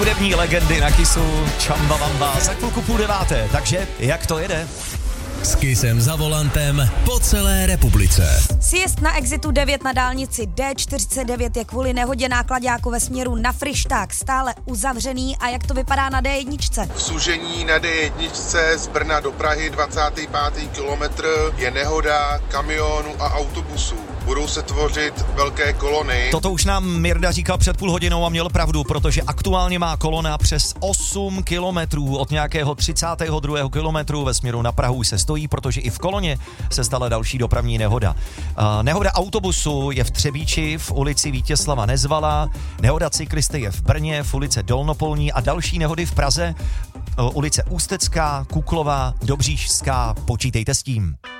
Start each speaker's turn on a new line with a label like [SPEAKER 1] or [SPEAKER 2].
[SPEAKER 1] hudební legendy na Kissu, Chumbawamba, za chvilku 8:30, takže jak to jede?
[SPEAKER 2] S Kissem za volantem po celé republice.
[SPEAKER 3] Sjezd na exitu 9 na dálnici D49 je kvůli nehodě náklaďáku ve směru na Fryšták stále uzavřený. A jak to vypadá na D1?
[SPEAKER 4] V sužení na D1 z Brna do Prahy 25. kilometr je nehoda kamionů a autobusů. Budou se tvořit velké kolony.
[SPEAKER 1] Toto už nám Mirda říkal před půl hodinou a měl pravdu, protože aktuálně má kolona přes 8 kilometrů od nějakého 32. kilometru ve směru na Prahu se stojí, protože i v koloně se stala další dopravní nehoda. Nehoda autobusu je v Třebíči v ulici Vítězslava Nezvala, nehoda cyklisty je v Brně v ulici Dolnopolní a další nehody v Praze, ulice Ústecká, Kuklová, Dobříšská, počítejte s tím.